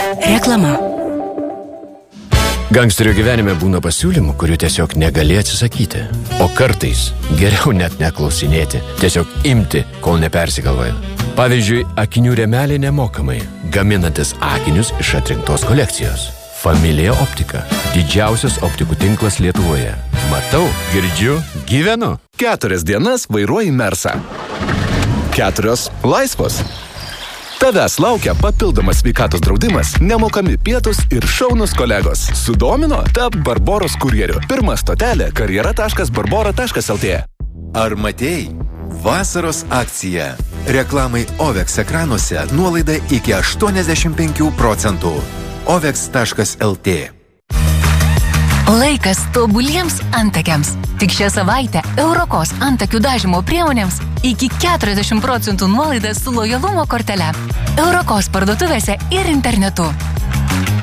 Reklama. Gangsterio gyvenime būna pasiūlymų, kurių tiesiog negali atsisakyti. O kartais geriau net neklausinėti, tiesiog imti, kol nepersigalvoja. Pavyzdžiui, akinių rėmeliai nemokamai, gaminantis akinius iš atrinktos kolekcijos. Familija Optika. Didžiausias optikų tinklas Lietuvoje. Matau, girdžiu, gyvenu. 4 dienas vairuoji Mersą. 4 laisvos. Tavęs laukia papildomas sveikatos draudimas, nemokami pietus ir šaunus kolegos. Sudomino? Tap Barboros kurjeriu. Pirma stotelė karjera.barbora.lt. Ar matei? Vasaros akcija. Reklamai Ovex ekranuose nuolaida iki 85%. Ovex.lt. Laikas tobuliems antakiams. Tik šią savaitę Eurokos antakių dažymo priemonėms iki 40% nuolaida su lojalumo kortele. Eurokos parduotuvėse ir internetu.